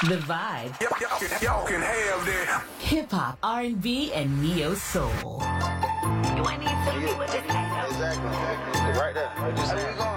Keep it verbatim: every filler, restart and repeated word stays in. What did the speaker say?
The vibe. Y'all, y'all, can, y'all can have that. Hip hop, R and B, and neo soul. You ain't even tell me what this ain't. Exactly. Right there. What you saying?